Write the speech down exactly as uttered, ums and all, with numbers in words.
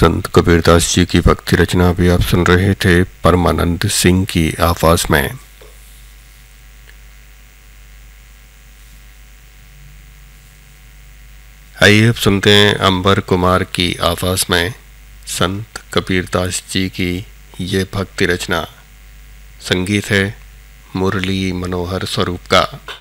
संत कबीरदास जी की भक्ति रचना भी आप सुन रहे थे परमानंद सिंह की आवाज में। आइए अब सुनते हैं अंबर कुमार की आवाज में संत कबीरदास जी की ये भक्ति रचना। संगीत है मुरली मनोहर स्वरूप का।